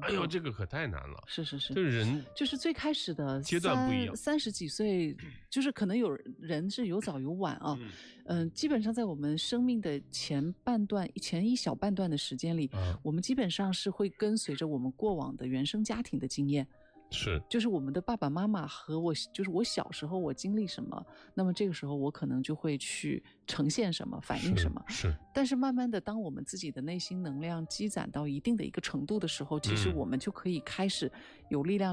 哎呦，这个可太难了。 是是是， 这人就是最开始的阶段不一样 ，30几岁，就是可能有人是有早有晚啊。基本上在我们生命的前一小半段的时间里，我们基本上是会跟随着我们过往的原生家庭的经验。 是， 就是我们的爸爸妈妈和就是我小时候我经历什么，那么这个时候我可能就会去呈现什么，反映什么。 是。 但是慢慢的，当我们自己的内心能量积攒到一定的一个程度的时候，其实我们就可以开始有力量